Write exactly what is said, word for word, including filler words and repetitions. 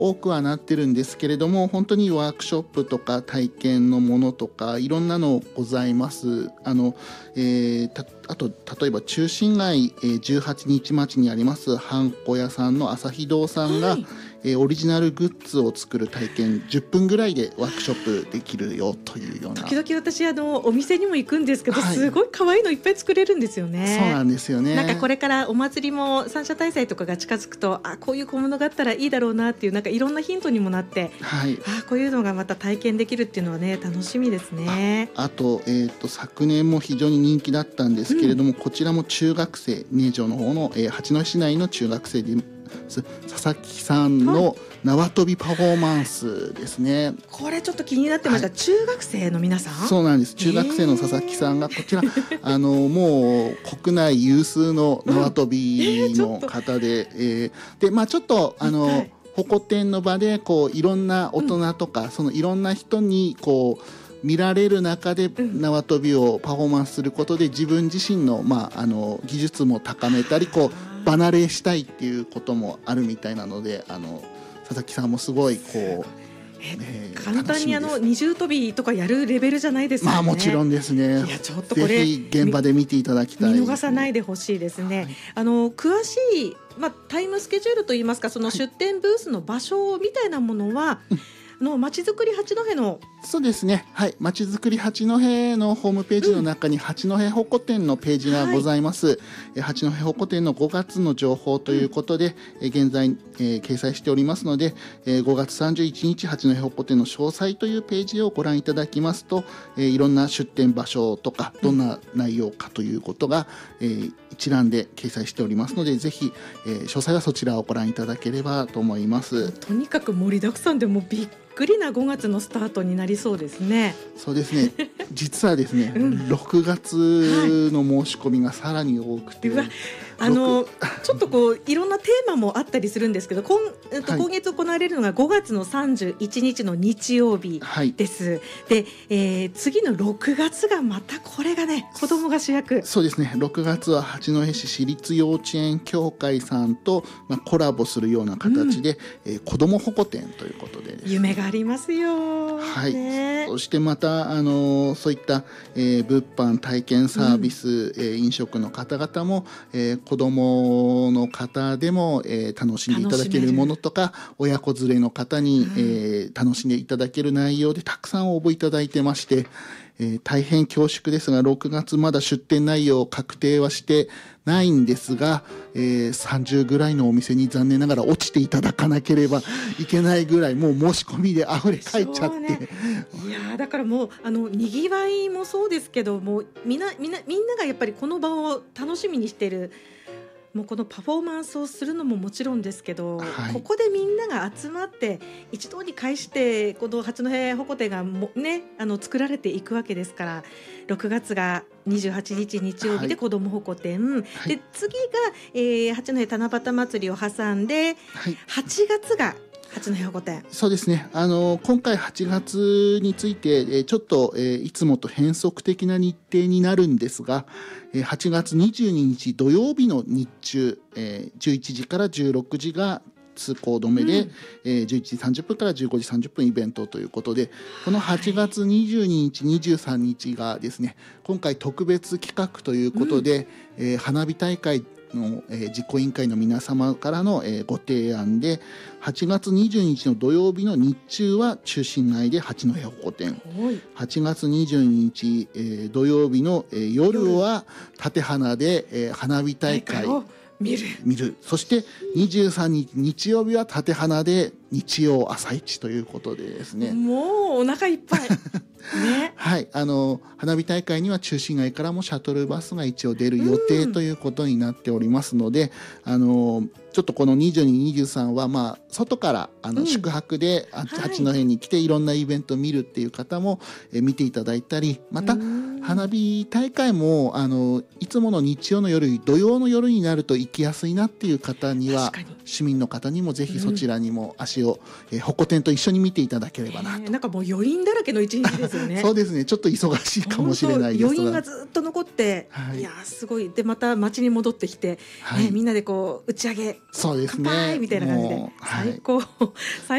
多くはなってるんですけれども、本当にワークショップとか体験のものとかいろんなのございます。あの、えー、たあと例えば中心街、えー、じゅうはちにち町にありますはんこ屋さんの朝日堂さんが、はい、えー、オリジナルグッズを作る体験じゅっぷんぐらいでワークショップできるよというような。 時々私あのお店にも行くんですけど、はい、すごい可愛いのいっぱい作れるんですよね。 そうなんですよね。 なんかこれからお祭りも三社大祭とかが近づくと、あ、こういう小物があったらいいだろうなっていう、なんかいろんなヒントにもなって、 はい、 あ、こういうのがまた体験できるっていうのはね、楽しみですね。 あ, あと,、えー、と昨年も非常に人気だったんですけれども、うん、こちらも中学生、名城の方の、えー、八戸市内の中学生で佐々木さんの縄跳びパフォーマンスですね、はい、 これちょっと気になってました、はい、中学生の皆さん。 そうなんです。中学生の佐々木さんがこちら、あのもう国内有数の縄跳びの方で、うん、えー、でまあちょっとあの、はい、ホコ天の場でこういろんな大人とか、うん、そのいろんな人にこう見られる中で縄跳びをパフォーマンスすることで自分自身の、まあ、あの技術も高めたり、こう離れしたいっていうこともあるみたいなので、あの佐々木さんもすごいこう、 えー、簡単にあの二重跳びとかやるレベルじゃないですよね。 まあもちろんですね。 いやちょっとこれぜひ現場で見ていただきたい、 見逃さないでほしいですね、はい、あの詳しい、まあ、タイムスケジュールといいますか、その出店ブースの場所みたいなものは、はい、のまちづくり八戸の。 そうですね、はい、まちづくり八戸のホームページの中に八戸ホコ天のページがございます、はい、八戸ホコ天のごがつの情報ということで、うん、現在、えー、掲載しておりますので、えー、ごがつさんじゅういちにち八戸ホコ天の詳細というページをご覧いただきますと、えー、いろんな出店場所とかどんな内容かということが、うん、えー、一覧で掲載しておりますので、ぜひ、えー、詳細はそちらをご覧いただければと思います。 とにかく盛りだくさんでもうびっくりなごがつのスタートになりそうですね。 そうですね。実はですね、うん、ろくがつの申し込みがさらに多くて、 はい、あのちょっとこういろんなテーマもあったりするんですけど、今、えっと、今月行われるのがごがつのさんじゅういちにちの日曜日です、はい、で、えー、次のろくがつがまたこれがね、子供が主役。 そうですね、ろくがつは八戸市私立幼稚園協会さんと、まあ、コラボするような形で、うん、えー、子ども保護展ということで、 夢がありますよ、 はい、 ね、 そしてまたあのそういった、えー、物販体験サービス、うん、えー、飲食の方々も、えー、子どもの方でも、えー、楽しんでいただけるものとか、親子連れの方に、うん、えー、楽しんでいただける内容でたくさん応募いただいてまして、えー、大変恐縮ですがろくがつまだ出店内容確定はしてないんですが、えー、さんじゅうぐらいのお店に残念ながら落ちていただかなければいけないぐらい、もう申し込みで溢れ返っちゃって、ね、 いやだからもうあのにぎわいもそうですけど、もうみんなみんなみんながやっぱりこの場を楽しみにしている。もうこのパフォーマンスをするのももちろんですけど、はい、ここでみんなが集まって一堂に会してこの八戸ホコ天がも、ね、あの作られていくわけですから、ろくがつがにじゅうはちにち日曜日で子どもホコ天、はい、で次が、えー、八戸七夕祭りを挟んで、はい、はちがつが八戸ホコ天。 そうですね、あの今回はちがつについて、えー、ちょっと、えー、いつもと変則的な日程になるんですが、えー、はちがつにじゅうににち土曜日の日中、えー、じゅういちじからじゅうろくじが通行止めで、うん、えー、じゅういちじさんじゅっぷんからじゅうごじさんじゅっぷんイベントということで、このはちがつにじゅうににち、にじゅうさんにちがですね、今回特別企画ということで、うん、えー、花火大会の、えー、実行委員会の皆様からの、えー、ご提案で、はちがつにじゅうににちの土曜日の日中は中心街で八戸ホコ天、はちがつにじゅうににち、えー、土曜日の、えー、夜は立花で、えー、花火大会見る見るそしてにじゅうさんにち日曜日は立花で日曜朝市ということでですね、 もうお腹いっぱいね、 はい、あの花火大会には中心街からもシャトルバスが一応出る予定ということになっておりますので、うん、あのちょっとこのにじゅうに、にじゅうさんは、まあ、外からあの、うん、宿泊で八戸に来ていろんなイベントを見るっていう方も、え見ていただいたり、また花火大会もあのいつもの日曜の夜土曜の夜になると行きやすいなっていう方には、市民の方にもぜひそちらにも足を、うん、えホコ天と一緒に見ていただければなと、 えー、なんかもう余韻だらけの一日ですよねそうですね、ちょっと忙しいかもしれないですが、 余韻がずっと残って、はい、いやすごい。でまた街に戻ってきて、はい、ね、みんなでこう打ち上げそうですね、 乾杯みたいな感じで最高、はい